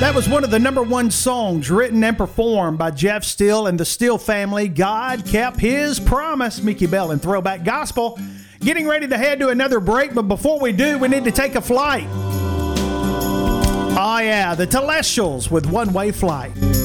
That was one of the number one songs written and performed by Jeff Steele and the Steele family. God kept his promise. Mickey Bell and Throwback Gospel. Getting ready to head to another break, but before we do, we need to take a flight. Oh yeah, the Telestials with One Way Flight.